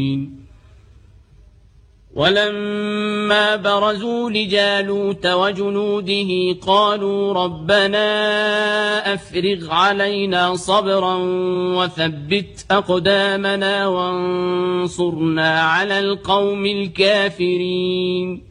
ولما برزوا لجالوت وجنوده قالوا ربنا أفرغ علينا صبرا وثبت أقدامنا وانصرنا على القوم الكافرين